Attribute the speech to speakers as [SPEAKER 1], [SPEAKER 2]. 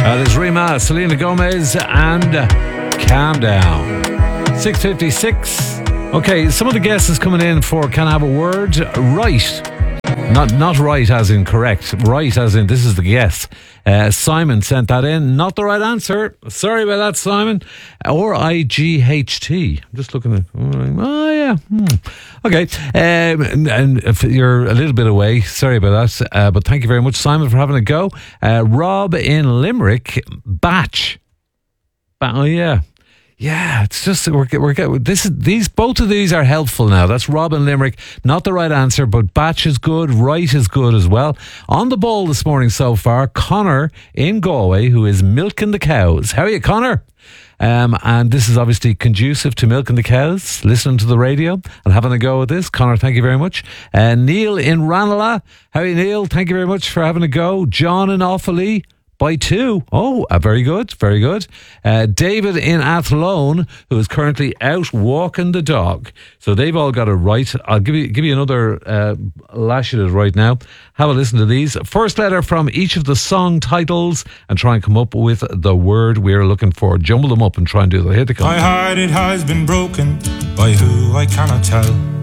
[SPEAKER 1] There's Rima, Selena Gomez, and Calm Down. 6:56. Okay, some of the guesses coming in for Can I Have a Word? Right. Not right as in correct. Right as in this is the guess. Simon sent that in. Not the right answer. Sorry about that, Simon. Or IGHT. I'm just looking at... Oh, yeah. Okay. And if you're a little bit away, sorry about that. But thank you very much, Simon, for having a go. Rob in Limerick. Batch. Oh, yeah. Yeah, it's just we're both of these are helpful now. That's Rob and Limerick. Not the right answer, but batch is good, right is good as well. On the ball this morning so far, Connor in Galway, who is milking the cows. How are you, Connor? And this is obviously conducive to milking the cows, listening to the radio and having a go at this. Connor, thank you very much. Neil in Ranelagh. How are you, Neil? Thank you very much for having a go. John in Offaly. By 2. Oh, very good, very good. David in Athlone, who is currently out walking the dog. So they've all got it right. I'll give you another lash at it right now. Have a listen to these. First letter from each of the song titles and try and come up with the word we're looking for. Jumble them up and try and do the hit.
[SPEAKER 2] My heart, it has been broken by who I cannot tell.